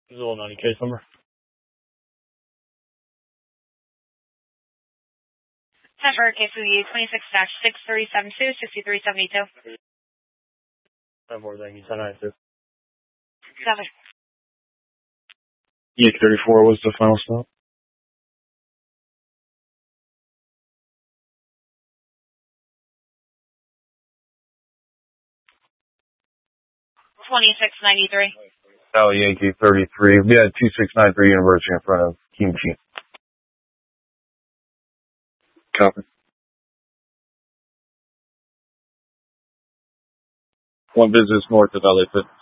Visual 90 case number. 10 for KFUE 26-6372, 6372. 10-4, thank you. 10-9-2. 7. Yankee 34 was the final stop. 2693. Yankee 33. We had 2693 University in front of Kimchi. Copy. 1 business north of LA Fit.